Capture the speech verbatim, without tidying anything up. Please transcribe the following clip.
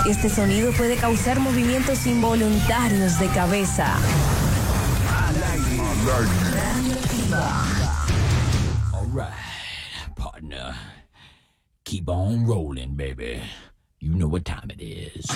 Este sonido puede causar movimientos involuntarios de cabeza. All right, partner. Keep on rolling, baby. You know what time it is.